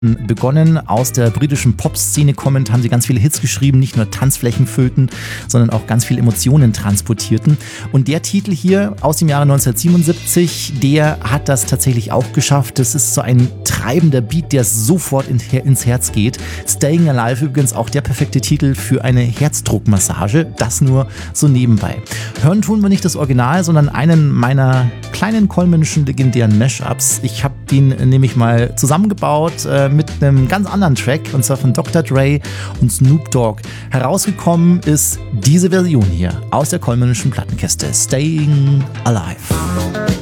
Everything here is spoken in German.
begonnen. Aus der britischen Pop-Szene kommend haben sie ganz viele Hits geschrieben, nicht nur Tanzflächen füllten, sondern auch ganz viele Emotionen transportierten. Und der Titel hier aus dem Jahre 1977, der hat das tatsächlich auch geschafft. Das ist so ein treibender Beat, der sofort ins Herz geht. Staying Alive übrigens auch der perfekte Titel für eine Herzdruckmassage. Das nur so nebenbei. Hören tun wir nicht das Original, sondern einen meiner kleinen Coleman'schen legendären Mashups. Ich habe den nämlich mal zusammengebaut mit einem ganz anderen Track, und zwar von Dr. Dre und Snoop Dogg. Herausgekommen ist diese Version hier aus der Coleman'schen Plattenkiste, Staying Alive.